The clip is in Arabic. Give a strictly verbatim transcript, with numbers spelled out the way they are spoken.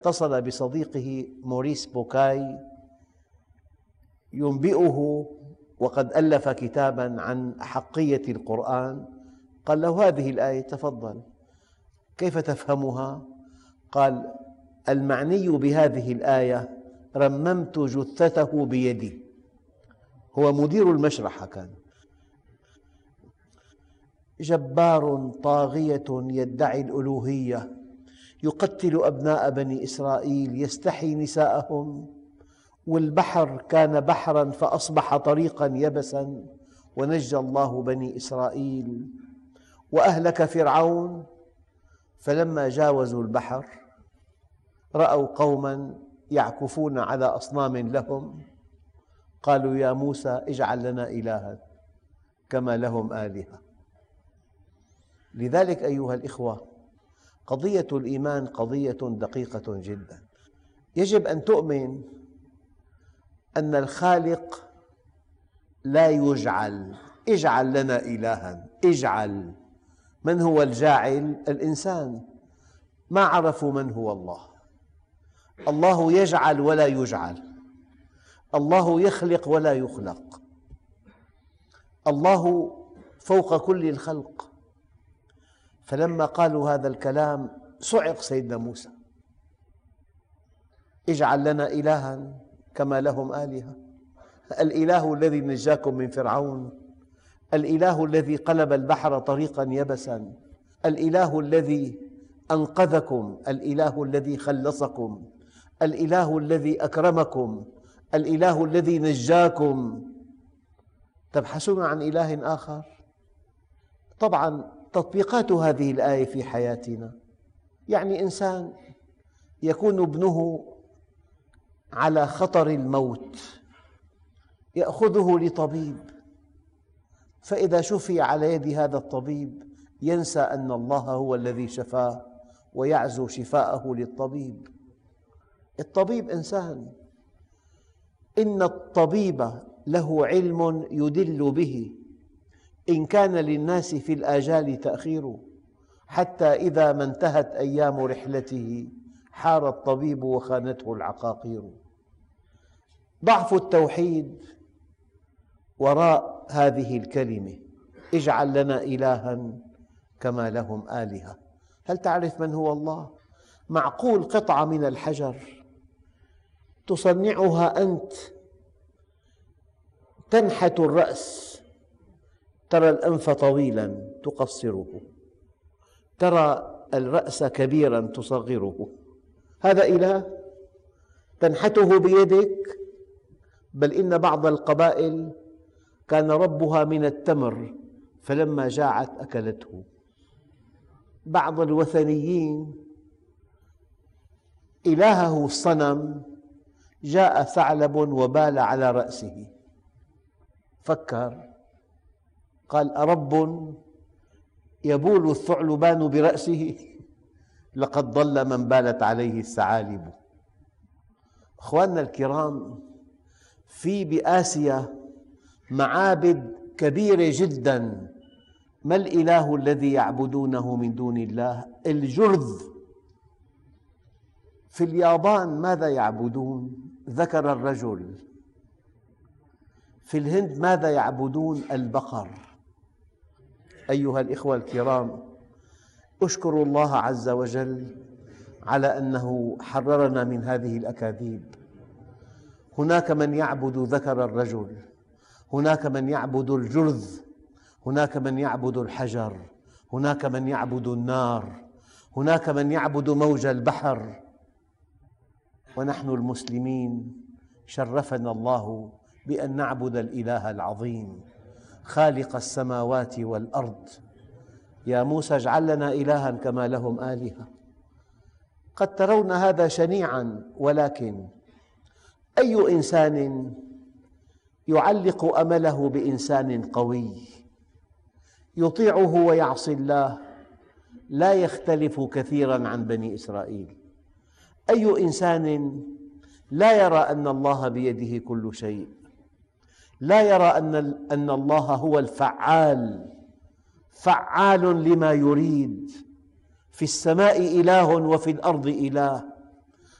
اتصل بصديقه موريس بوكاي ينبئه وقد ألف كتاباً عن أحقية القرآن. قال له: هذه الآية تفضل، كيف تفهمها؟ قال: المعني بهذه الآية رممت جثته بيدي. هو مدير المشرحة، كان جبار طاغية يدعي الألوهية، يقتل أبناء بني إسرائيل، يستحيي نساءهم، والبحر كان بحراً فأصبح طريقاً يبساً، ونجى الله بني إسرائيل، وأهلك فرعون. فلما جاوزوا البحر رأوا قوماً يعكفون على أصنام لهم، قالوا: يا موسى اجعل لنا إلها كما لهم آلهة. لذلك أيها الإخوة، قضية الإيمان قضية دقيقة جداً. يجب أن تؤمن أن الخالق لا يجعل. اجعل لنا إلها، اجعل. من هو الجاعل؟ الإنسان. ما عرفوا من هو الله. الله يجعل ولا يجعل، الله يخلق ولا يخلق، الله فوق كل الخلق. فلما قالوا هذا الكلام صعق سيدنا موسى: اجعل لنا إلها كما لهم آلهة. الإله الذي نجاكم من فرعون، الإله الذي قلب البحر طريقاً يبساً، الإله الذي أنقذكم، الإله الذي خلصكم، الإله الذي أكرمكم، الإله الذي نجاكم، تبحثون عن إله آخر؟ طبعاً تطبيقات هذه الآية في حياتنا، يعني إنسان يكون ابنه على خطر الموت، يأخذه لطبيب، فإذا شفي على يد هذا الطبيب ينسى أن الله هو الذي شفاه ويعزو شفاءه للطبيب. الطبيب إنسان. إن الطبيب له علم يدل به، إن كان للناس في الآجال تأخير، حتى إذا ما انتهت أيام رحلته حار الطبيب وخانته العقاقير. ضعف التوحيد وراء هذه الكلمة: اجعل لنا إلها كما لهم آلهة. هل تعرف من هو الله؟ معقول قطعة من الحجر تصنعها أنت، تنحت الرأس، ترى الأنف طويلاً تقصره، ترى الرأس كبيراً تصغره، هذا إله؟ تنحته بيدك؟ بل إن بعض القبائل كان ربها من التمر، فلما جاعت أكلته. بعض الوثنيين إلهه الصنم، جاء ثعلب وبال على رأسه، فكر قال: أرب يبول الثعلبان برأسه؟ لقد ضل من بالت عليه الثعالب. أخواننا الكرام، في بآسيا معابد كبيرة جداً. ما الإله الذي يعبدونه من دون الله؟ الجرذ. في اليابان ماذا يعبدون؟ ذكر الرجل. في الهند ماذا يعبدون؟ البقر. أيها الإخوة الكرام، أشكر الله عز وجل على أنه حررنا من هذه الأكاذيب. هناك من يعبد ذكر الرجل، هناك من يعبد الجرذ، هناك من يعبد الحجر، هناك من يعبد النار، هناك من يعبد موج البحر. ونحن المسلمين شرفنا الله بأن نعبد الإله العظيم خالق السماوات والأرض. يا موسى اجعل لنا إلها كما لهم آلهة. قد ترون هذا شنيعاً، ولكن أي إنسان يعلق أمله بإنسان قوي يطيعه ويعصي الله لا يختلف كثيراً عن بني إسرائيل؟ أي إنسان لا يرى أن الله بيده كل شيء، لا يرى أن أن الله هو الفعال، فعال لما يريد، في السماء إله وفي الأرض إله،